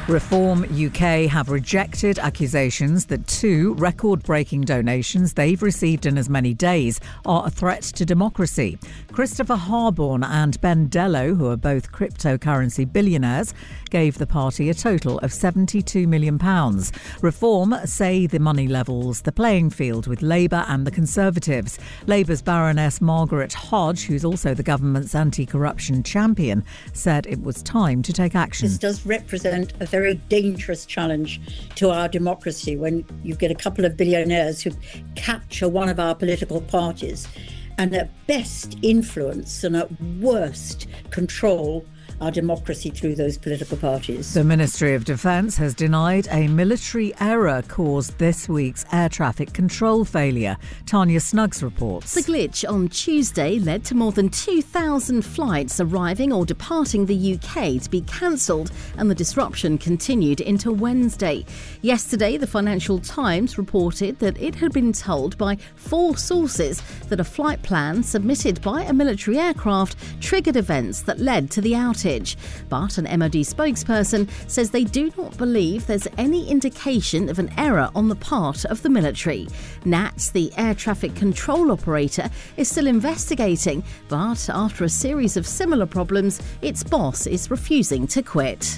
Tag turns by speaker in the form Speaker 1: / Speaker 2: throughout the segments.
Speaker 1: Reform UK have rejected accusations that 2 record-breaking donations they've received in as many days are a threat to democracy. Christopher Harborne and Ben Dello, who are both cryptocurrency billionaires, gave the party a total of £72 million. Reform say the money levels the playing field with Labour and the Conservatives. Labour's Baroness Margaret Hodge, who's also the government's anti-corruption champion, said it was time to take action.
Speaker 2: This does represent a very dangerous challenge to our democracy when you get a couple of billionaires who capture one of our political parties and at best influence and at worst control our democracy through those political parties.
Speaker 1: The Ministry of Defence has denied a military error caused this week's air traffic control failure. Tanya Snuggs reports.
Speaker 3: The glitch on Tuesday led to more than 2,000 flights arriving or departing the UK to be cancelled, and the disruption continued into Wednesday. Yesterday, the Financial Times reported that it had been told by 4 sources that a flight plan submitted by a military aircraft triggered events that led to the outage. But an MOD spokesperson says they do not believe there's any indication of an error on the part of the military. NATS, the air traffic control operator, is still investigating, but after a series of similar problems, its boss is refusing to quit.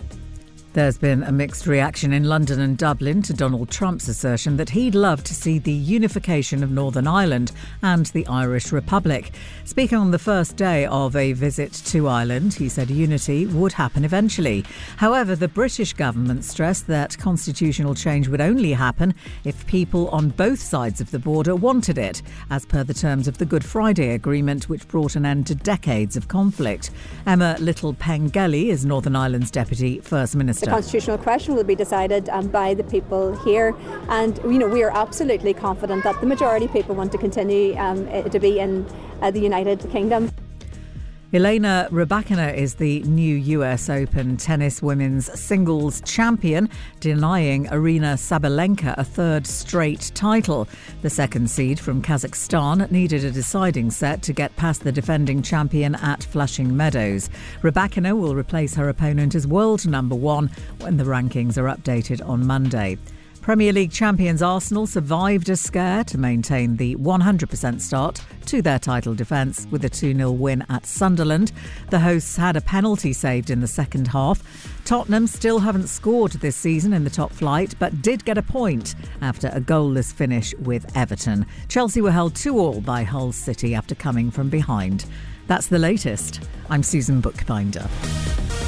Speaker 1: There's been a mixed reaction in London and Dublin to Donald Trump's assertion that he'd love to see the unification of Northern Ireland and the Irish Republic. Speaking on the first day of a visit to Ireland, he said unity would happen eventually. However, the British government stressed that constitutional change would only happen if people on both sides of the border wanted it, as per the terms of the Good Friday Agreement, which brought an end to decades of conflict. Emma Little-Pengelly is Northern Ireland's Deputy First Minister.
Speaker 4: The constitutional question will be decided by the people here, and we are absolutely confident that the majority of people want to continue to be in the United Kingdom.
Speaker 1: Elena Rybakina is the new US Open tennis women's singles champion, denying Aryna Sabalenka a 3rd straight title. The second seed from Kazakhstan needed a deciding set to get past the defending champion at Flushing Meadows. Rybakina will replace her opponent as world number 1 when the rankings are updated on Monday. Premier League champions Arsenal survived a scare to maintain the 100% start to their title defence with a 2-0 win at Sunderland. The hosts had a penalty saved in the second half. Tottenham still haven't scored this season in the top flight, but did get a point after a goalless finish with Everton. Chelsea were held 2-2 by Hull City after coming from behind. That's the latest. I'm Susan Bookbinder.